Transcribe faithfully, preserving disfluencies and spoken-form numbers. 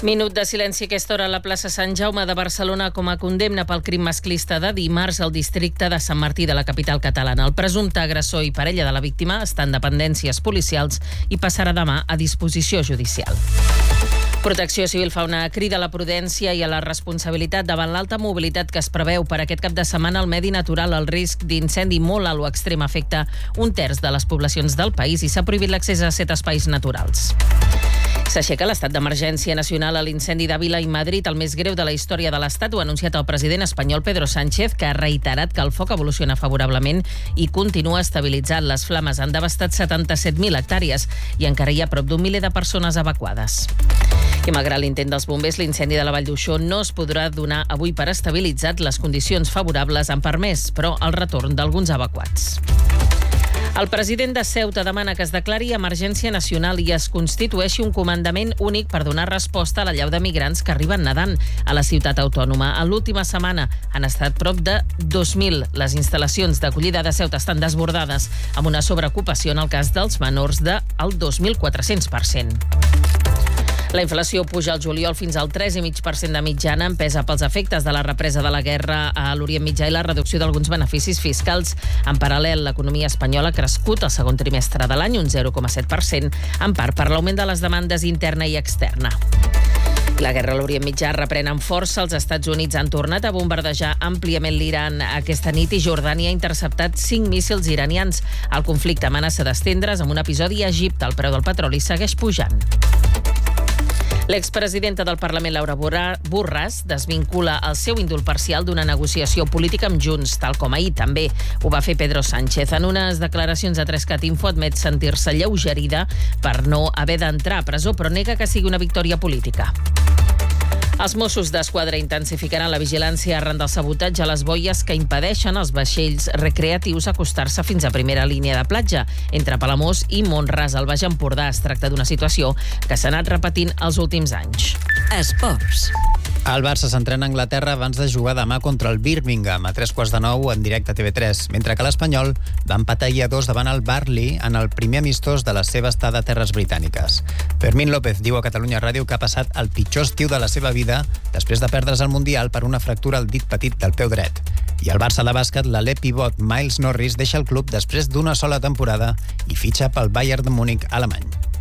Minut de silenci a aquesta hora a la plaça Sant Jaume de Barcelona com a condemna pel crim masclista de dimarts al districte de Sant Martí de la capital catalana. El presumpte agressor i parella de la víctima està en dependències policials i passarà demà a disposició judicial. Protecció Civil fa una crida a la prudència i a la responsabilitat davant l'alta mobilitat que es preveu per aquest cap de setmana al medi natural. El risc d'incendi molt alt o extrem afecta un terç de les poblacions del país i s'ha prohibit l'accés a set espais naturals. S'aixeca l'estat d'emergència nacional a l'incendi d'Àvila i Madrid, el més greu de la història de l'Estat. Ho ha anunciat el president espanyol Pedro Sánchez, que ha reiterat que el foc evoluciona favorablement i continua estabilitzat. Les flames han devastat setanta-set mil hectàrees i encara hi ha prop d'un miler de persones evacuades. I malgrat l'intent dels bombers, l'incendi de la Vall d'Uixó no es podrà donar avui per estabilitzat. Les condicions favorables han permès, però, el retorn d'alguns evacuats. El president de Ceuta demana que es declari emergència nacional i es constitueixi un comandament únic per donar resposta a la llau de migrants que arriben nedant a la ciutat autònoma. En l'última setmana han estat prop de dos mil. Les instal·lacions d'acollida de Ceuta estan desbordades, amb una sobreocupació en el cas dels menors del dos mil quatre-cents per cent. La inflació puja al juliol fins al tres coma cinc per cent de mitjana, empesa pels efectes de la represa de la guerra a l'Orient Mitjà i la reducció d'alguns beneficis fiscals. En paral·lel, l'economia espanyola ha crescut el segon trimestre de l'any un zero coma set per cent, en part per l'augment de les demandes interna i externa. La guerra a l'Orient Mitjà reprèn amb força. Els Estats Units han tornat a bombardejar àmpliament l'Iran aquesta nit i Jordània ha interceptat cinc míssils iranians. El conflicte amenaça d'estendre's amb un episodi a Egipte. El preu del petroli segueix pujant. L'expresidenta del Parlament, Laura Borràs, desvincula el seu indult parcial d'una negociació política amb Junts, tal com ahir també ho va fer Pedro Sánchez. En unes declaracions a Trescat Info admet sentir-se lleugerida per no haver d'entrar a presó, però nega que sigui una victòria política. Els Mossos d'Esquadra intensificaran la vigilància arran del sabotatge a les boies que impedeixen als vaixells recreatius acostar-se fins a primera línia de platja. Entre Palamós i Mont-ras, al Baix Empordà, es tracta d'una situació que s'ha anat repetint els últims anys. Esports. El Barça s'entrena a Anglaterra abans de jugar demà contra el Birmingham a tres quarts de nou en directe a T V tres, mentre que l'Espanyol va empatar a dos davant el Burnley en el primer amistós de la seva estada a terres britàniques. Fermín López diu a Catalunya Ràdio que ha passat el pitjor estiu de la seva vida després de perdre's el Mundial per una fractura al dit petit del peu dret. I el Barça de bàsquet, l'alè pivot Miles Norris deixa el club després d'una sola temporada i fitxa pel Bayern de Múnich alemany.